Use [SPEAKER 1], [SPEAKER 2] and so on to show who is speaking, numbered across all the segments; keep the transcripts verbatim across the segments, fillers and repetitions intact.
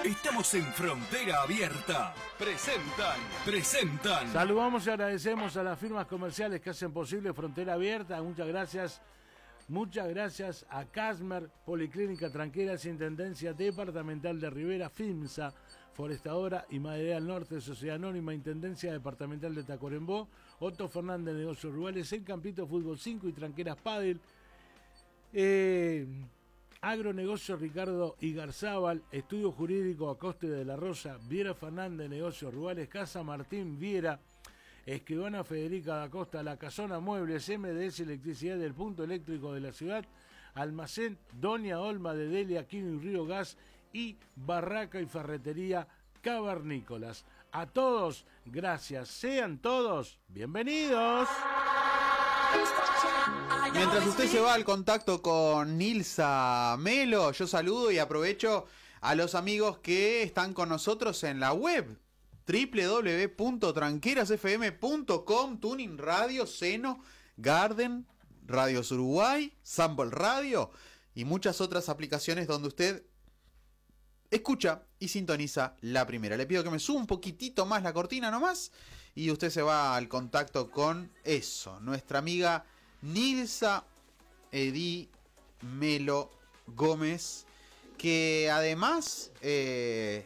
[SPEAKER 1] Estamos en Frontera Abierta. Presentan, presentan.
[SPEAKER 2] Saludamos y agradecemos a las firmas comerciales que hacen posible Frontera Abierta. Muchas gracias. Muchas gracias a Casmer, Policlínica Tranqueras, Intendencia Departamental de Rivera, FIMSA, Forestadora y Maderera del Norte, Sociedad Anónima, Intendencia Departamental de Tacuarembó, Otto Fernández, Negocios Rurales, El Campito Fútbol cinco y Tranqueras Pádel, eh, Agronegocio Ricardo Igarzábal, Estudio Jurídico Acoste de la Rosa, Viera Fernández, Negocios Rurales, Casa Martín Viera, Escribana Federica da Costa, La Casona Muebles, M D S Electricidad del Punto Eléctrico de la Ciudad, Almacén Doña Olma de Delia, Quino y Río Gas y Barraca y Ferretería Cavernícolas. A todos, gracias. Sean todos bienvenidos.
[SPEAKER 3] Mientras usted se va al contacto con Nilsa Melo, yo saludo y aprovecho a los amigos que están con nosotros en la web doble u doble u doble u punto tranqueras f m punto com, Tuning Radio, Seno, Garden, Radios Uruguay, Sample Radio y muchas otras aplicaciones donde usted escucha y sintoniza la primera. Le pido que me suba un poquitito más la cortina nomás y usted se va al contacto con eso, nuestra amiga Nilsa Edi Melo Gómez, que además... Eh,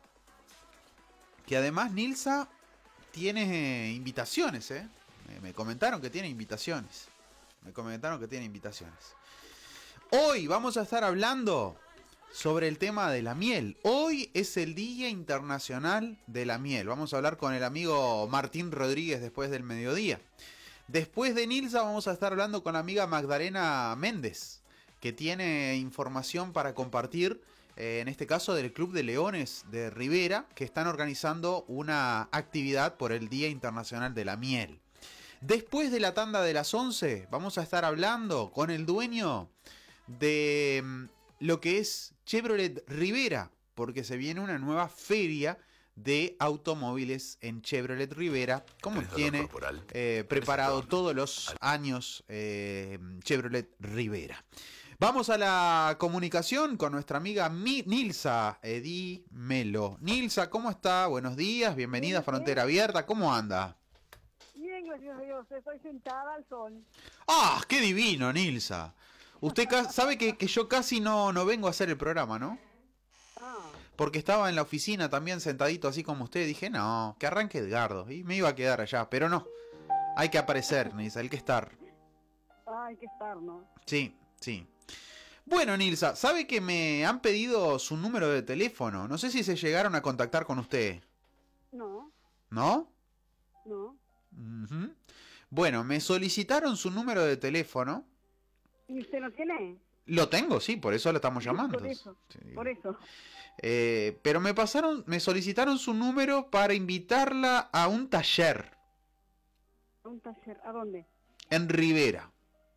[SPEAKER 3] Que además Nilsa tiene invitaciones, ¿eh? Me comentaron que tiene invitaciones. Me comentaron que tiene invitaciones. Hoy vamos a estar hablando sobre el tema de la miel. Hoy es el Día Internacional de la Miel. Vamos a hablar con el amigo Martín Rodríguez después del mediodía. Después de Nilsa vamos a estar hablando con la amiga Magdalena Méndez, que tiene información para compartir, eh, en este caso del Club de Leones de Rivera, que están organizando una actividad por el Día Internacional de la Miel. Después de la tanda de las once, vamos a estar hablando con el dueño de mm, lo que es Chevrolet Rivera, porque se viene una nueva feria de automóviles en Chevrolet Rivera, como tiene eh, preparado todos los años eh, Chevrolet Rivera. Vamos a la comunicación con nuestra amiga Mi Nilsa Edi Melo. Nilsa, ¿cómo está? Buenos días, bienvenida a Frontera Abierta, ¿cómo anda?
[SPEAKER 4] Bien, gracias a Dios, estoy sentada al sol.
[SPEAKER 3] ¡Ah, qué divino, Nilsa! Usted sabe que, que yo casi no, no vengo a hacer el programa, ¿no?
[SPEAKER 4] Ah.
[SPEAKER 3] Porque estaba en la oficina también sentadito así como usted. Dije, no, que arranque Edgardo. Y me iba a quedar allá, pero no. Hay que aparecer, Nilsa, hay que estar.
[SPEAKER 4] Ah, hay que estar, ¿no?
[SPEAKER 3] Sí, sí. Bueno, Nilsa, ¿sabe que me han pedido su número de teléfono? No sé si se llegaron a contactar con usted.
[SPEAKER 4] No.
[SPEAKER 3] ¿No?
[SPEAKER 4] No.
[SPEAKER 3] Uh-huh. Bueno, me solicitaron su número de teléfono.
[SPEAKER 4] ¿Y usted lo tiene?
[SPEAKER 3] Lo tengo, sí, por eso lo estamos llamando.
[SPEAKER 4] Por eso,
[SPEAKER 3] sí.
[SPEAKER 4] por eso.
[SPEAKER 3] Eh, pero me pasaron, me solicitaron su número para invitarla a un taller.
[SPEAKER 4] ¿A un taller? ¿A dónde?
[SPEAKER 3] En Rivera.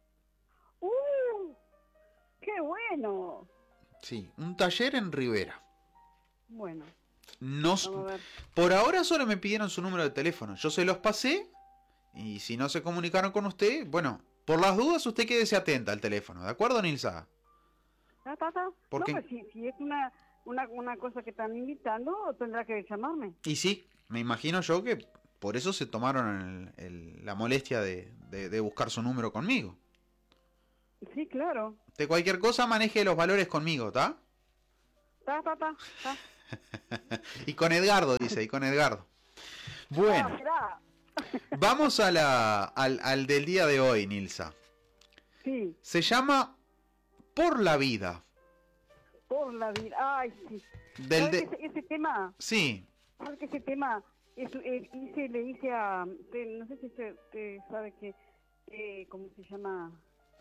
[SPEAKER 4] ¡Uh! ¡Qué bueno!
[SPEAKER 3] Sí, un taller en Rivera.
[SPEAKER 4] Bueno.
[SPEAKER 3] No, por ahora solo me pidieron su número de teléfono. Yo se los pasé y si no se comunicaron con usted, bueno, por las dudas usted quédese atenta al teléfono, ¿de acuerdo, Nilsa?
[SPEAKER 4] ¿Ta, ta, ta?
[SPEAKER 3] Porque...
[SPEAKER 4] No, pues si, si es una, una, una cosa que están invitando, tendrá que llamarme.
[SPEAKER 3] Y sí, me imagino yo que por eso se tomaron el, el, la molestia de, de, de buscar su número conmigo.
[SPEAKER 4] Sí, claro.
[SPEAKER 3] De cualquier cosa maneje los valores conmigo, ¿tá?
[SPEAKER 4] Ta, ta, ta, ta.
[SPEAKER 3] Y con Edgardo, dice, y con Edgardo. Bueno,
[SPEAKER 4] ah,
[SPEAKER 3] vamos a la, al, al del día de hoy, Nilsa.
[SPEAKER 4] Sí.
[SPEAKER 3] Se llama Por la Vida.
[SPEAKER 4] Por la vida. Ay, sí.
[SPEAKER 3] Del de...
[SPEAKER 4] ese, ese tema?
[SPEAKER 3] Sí.
[SPEAKER 4] ¿Sabes que ese tema? Es, es, hice, le hice a... Te, no sé si usted, usted sabe que... Eh, ¿Cómo se llama?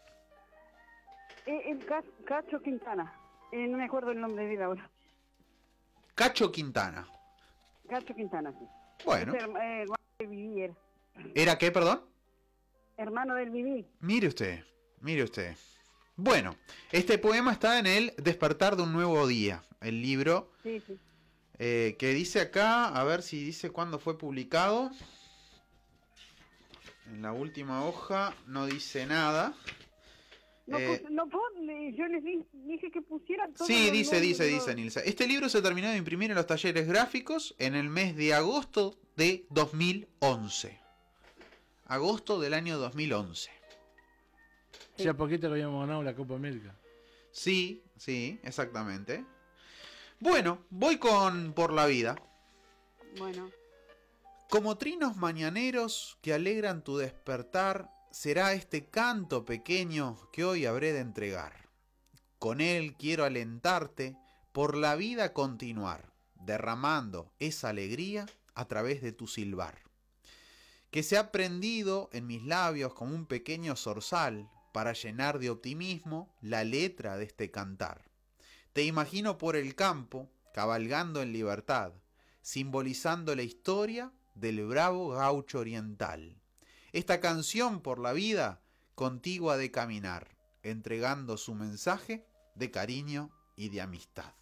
[SPEAKER 4] Eh, el Cacho Quintana. Eh, no me acuerdo el nombre de él ahora.
[SPEAKER 3] Cacho Quintana.
[SPEAKER 4] Cacho Quintana, sí.
[SPEAKER 3] Bueno.
[SPEAKER 4] Es, eh, hermano del Viví era.
[SPEAKER 3] ¿Era qué, perdón?
[SPEAKER 4] Hermano del Viví.
[SPEAKER 3] Mire usted, mire usted. Bueno, este poema está en el Despertar de un Nuevo Día, el libro
[SPEAKER 4] sí, sí.
[SPEAKER 3] Eh, que dice acá, a ver si dice cuándo fue publicado. En la última hoja no dice nada.
[SPEAKER 4] No,
[SPEAKER 3] Eh,
[SPEAKER 4] pus- no pon- yo les di- dije que pusieran todo.
[SPEAKER 3] Sí, dice, dice, dice Nilsa. Este libro se terminó de imprimir en los talleres gráficos en el mes de agosto de dos mil once. Agosto del año dos mil once.
[SPEAKER 2] Hacía poquito que habíamos ganado la Copa América.
[SPEAKER 3] Sí, sí, exactamente. Bueno, voy con Por la Vida.
[SPEAKER 4] Bueno,
[SPEAKER 3] Como trinos mañaneros que alegran tu despertar, será este canto pequeño que hoy habré de entregar. Con él quiero alentarte por la vida continuar, derramando esa alegría a través de tu silbar. Que se ha prendido en mis labios como un pequeño zorzal para llenar de optimismo la letra de este cantar. Te imagino por el campo, cabalgando en libertad, simbolizando la historia del bravo gaucho oriental. Esta canción por la vida contigo ha de caminar, entregando su mensaje de cariño y de amistad.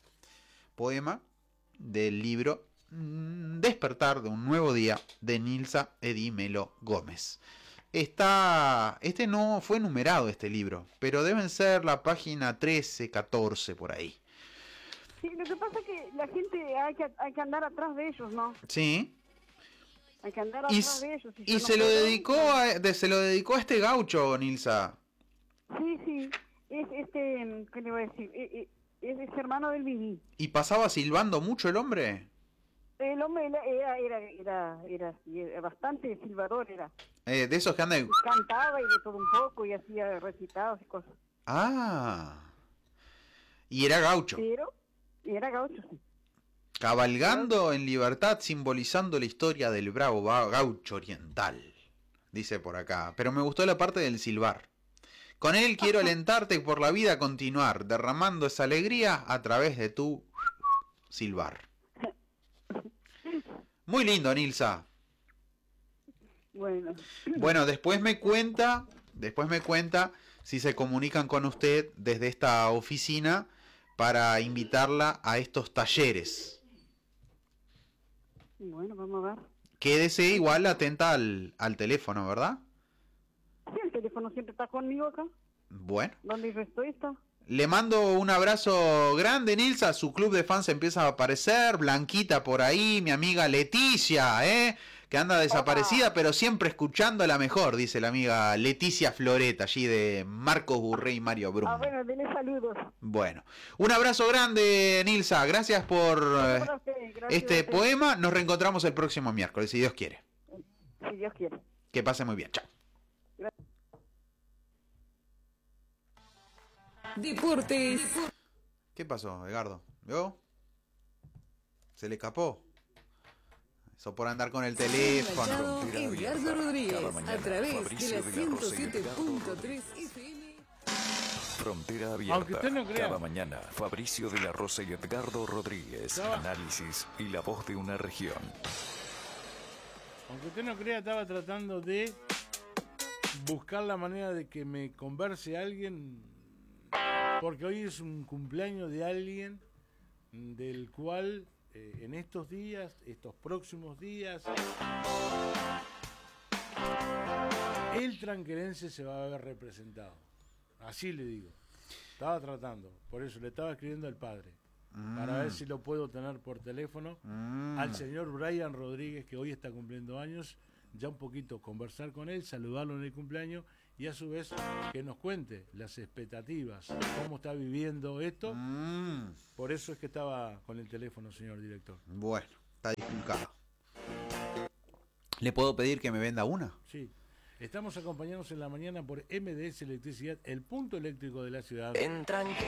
[SPEAKER 3] Poema del libro Despertar de un nuevo día de Nilsa Edimelo Gómez. Está, este no fue numerado este libro, pero deben ser la página trece, catorce por ahí.
[SPEAKER 4] sí, lo que pasa es que la gente hay que, hay que andar atrás de ellos, ¿no?
[SPEAKER 3] Sí.
[SPEAKER 4] Hay que andar
[SPEAKER 3] Y,
[SPEAKER 4] atrás de ellos.
[SPEAKER 3] y
[SPEAKER 4] yo
[SPEAKER 3] se
[SPEAKER 4] no
[SPEAKER 3] lo
[SPEAKER 4] puedo,
[SPEAKER 3] dedicó a, de- se lo dedicó a este gaucho, Nilsa.
[SPEAKER 4] Sí, sí, es este, ¿qué le voy a decir? Eh, eh, Es, es hermano del Viví.
[SPEAKER 3] ¿Y pasaba silbando mucho el hombre?
[SPEAKER 4] El hombre era, era, era, era, era, era bastante silbador, era.
[SPEAKER 3] Eh, de esos que andan...
[SPEAKER 4] Y cantaba y de todo un poco y hacía recitados y cosas.
[SPEAKER 3] Ah. Y era gaucho.
[SPEAKER 4] Pero era gaucho, sí.
[SPEAKER 3] Cabalgando en libertad, simbolizando la historia del bravo va- gaucho oriental. Dice por acá. Pero me gustó la parte del silbar. Con él quiero alentarte por la vida a continuar, derramando esa alegría a través de tu silbar. Muy lindo, Nilsa.
[SPEAKER 4] Bueno,
[SPEAKER 3] Bueno, después me cuenta, después me cuenta si se comunican con usted desde esta oficina para invitarla a estos talleres.
[SPEAKER 4] bueno, vamos a ver.
[SPEAKER 3] Quédese igual atenta al, al teléfono, ¿verdad?
[SPEAKER 4] Sí, el teléfono siempre está conmigo acá.
[SPEAKER 3] Bueno.
[SPEAKER 4] Donde yo estoy está.
[SPEAKER 3] Le mando un abrazo grande, Nilsa. Su club de fans empieza a aparecer. Blanquita por ahí, mi amiga Leticia, ¿eh? Que anda desaparecida, pero siempre escuchando a la mejor, dice la amiga Leticia Floreta, allí de Marcos Burré y Mario Brum.
[SPEAKER 4] Ah, bueno, dele saludos.
[SPEAKER 3] Bueno, un abrazo grande, Nilsa. Gracias por eh,
[SPEAKER 4] Gracias a usted, gracias a
[SPEAKER 3] este
[SPEAKER 4] usted.
[SPEAKER 3] poema. Nos reencontramos el próximo miércoles, si Dios quiere.
[SPEAKER 4] Si Dios quiere.
[SPEAKER 3] Que pase muy bien. Chao.
[SPEAKER 5] Deportes.
[SPEAKER 3] ¿Qué pasó, Edgardo? ¿Vio? ¿Se le escapó? Eso por andar con el teléfono.
[SPEAKER 5] Machado,
[SPEAKER 1] Frontera
[SPEAKER 5] Edgardo
[SPEAKER 1] Abierta.
[SPEAKER 5] Rodríguez,
[SPEAKER 1] Cada mañana,
[SPEAKER 5] a través
[SPEAKER 1] Fabricio
[SPEAKER 5] de la
[SPEAKER 1] de la
[SPEAKER 5] ciento
[SPEAKER 1] Rosa y
[SPEAKER 5] siete
[SPEAKER 1] Edgardo
[SPEAKER 5] punto
[SPEAKER 1] Rodríguez.
[SPEAKER 5] tres F M.
[SPEAKER 1] Frontera Abierta.
[SPEAKER 2] Aunque usted no crea.
[SPEAKER 1] Cada mañana, Fabricio de la Rosa y Edgardo Rodríguez.
[SPEAKER 2] Estaba-
[SPEAKER 1] Análisis y la voz de una región.
[SPEAKER 2] Aunque usted no crea, estaba tratando de buscar la manera de que me converse alguien, porque hoy es un cumpleaños de alguien del cual eh, en estos días, estos próximos días, el tranquerense se va a ver representado. Así le digo. Estaba tratando, por eso le estaba escribiendo al padre, para ver si lo puedo tener por teléfono,
[SPEAKER 3] Mm.
[SPEAKER 2] al señor Brian Rodríguez, que hoy está cumpliendo años, ya un poquito conversar con él, saludarlo en el cumpleaños y a su vez que nos cuente las expectativas, cómo está viviendo esto.
[SPEAKER 3] Mm.
[SPEAKER 2] Por eso es que estaba con el teléfono, señor director.
[SPEAKER 3] Bueno, está disculpado. ¿Le puedo pedir que me venda una?
[SPEAKER 2] Sí. Estamos acompañados en la mañana por M D S Electricidad, el punto eléctrico de la ciudad.
[SPEAKER 6] En tranque.